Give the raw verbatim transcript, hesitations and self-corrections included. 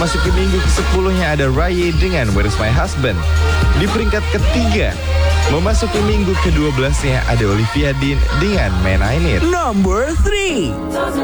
Memasuki minggu kesepuluhnya ada Raya dengan Where's My Husband. Di peringkat ketiga, memasuki minggu kedua belasnya ada Olivia Dean dengan Man I Need. Number three.